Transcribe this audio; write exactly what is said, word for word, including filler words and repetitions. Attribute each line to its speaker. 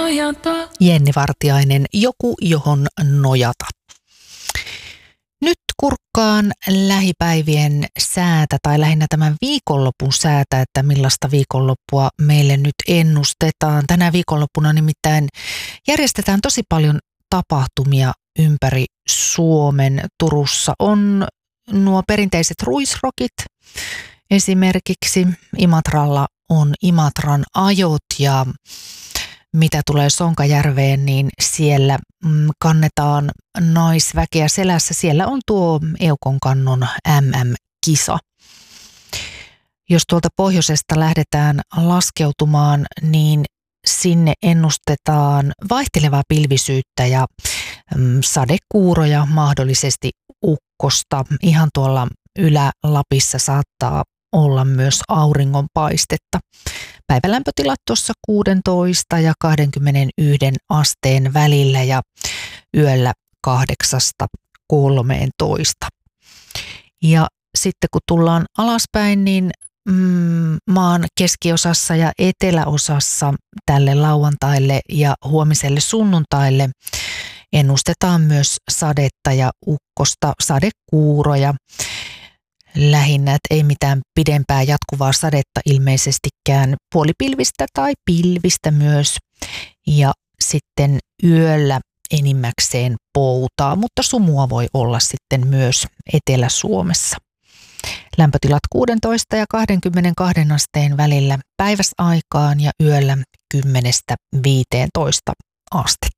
Speaker 1: nojata.
Speaker 2: Jenni Vartiainen, joku johon nojata. Nyt kurkkaan lähipäivien säätä tai lähinnä tämän viikonlopun säätä, että millaista viikonloppua meille nyt ennustetaan. Tänä viikonloppuna nimittäin järjestetään tosi paljon tapahtumia ympäri Suomen. Turussa on nuo perinteiset ruisrokit. Esimerkiksi Imatralla on Imatran ajot ja mitä tulee Sonkajärveen, niin siellä kannetaan naisväkeä selässä. Siellä on tuo Eukonkannon äm äm-kisa. Jos tuolta pohjoisesta lähdetään laskeutumaan, niin sinne ennustetaan vaihtelevaa pilvisyyttä ja sadekuuroja, mahdollisesti ukkosta. Ihan tuolla Ylä-Lapissa saattaa olla myös auringonpaistetta. Päivälämpötilat tuossa kuusitoista ja kaksikymmentäyksi asteen välillä ja yöllä kahdeksasta kolmeentoista. Ja sitten kun tullaan alaspäin, niin mm, maan keskiosassa ja eteläosassa tälle lauantaille ja huomiselle sunnuntaille ennustetaan myös sadetta ja ukkosta, sadekuuroja. Lähinnä, että ei mitään pidempää jatkuvaa sadetta ilmeisestikään, puolipilvistä tai pilvistä myös. Ja sitten yöllä enimmäkseen poutaa, mutta sumua voi olla sitten myös Etelä-Suomessa. Lämpötilat kuusitoista ja kaksikymmentäkaksi asteen välillä päiväsaikaan ja yöllä kymmenestä viiteentoista astetta.